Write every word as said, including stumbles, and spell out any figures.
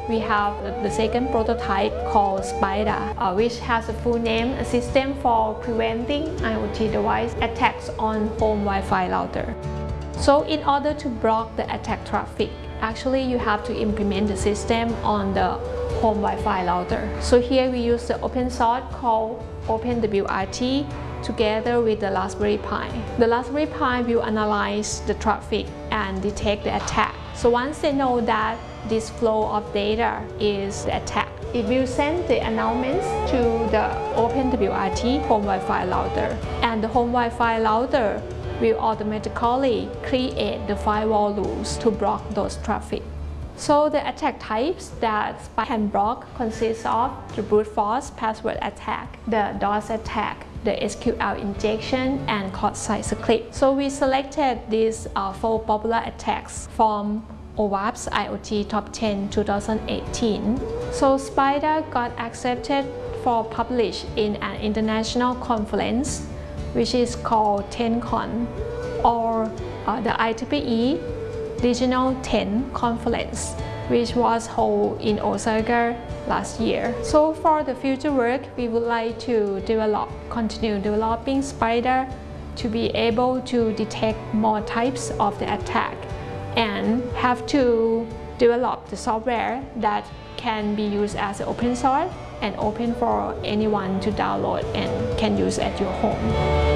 we have the second prototype called Spider, uh, which has a full name, a system for preventing IoT device attacks on home Wi-Fi router. So in order to block the attack traffic, actually you have to implement the system on the home Wi-Fi router. So here we use the open source called OpenWRT together with the Raspberry Pi. The Raspberry Pi will analyze the traffic and detect the attack. So once they know that this flow of data is the attack, it will send the announcements to the OpenWRT home Wi-Fi router. And the home Wi-Fi router will automatically create the firewall rules to block those traffic. So the attack types that Spider can block consist of the brute force password attack, the DOS attack, the S Q L injection, and cross-site script. So we selected these uh, four popular attacks from O W A P's IoT Top ten twenty eighteen. So Spider got accepted for publish in an international conference, which is called TenCon, or uh, the I triple E Regional ten Conference, which was held in Osaka last year. So for the future work, we would like to develop, continue developing Spider to be able to detect more types of the attack, and have to develop the software that can be used as open source and open for anyone to download and can use at your home.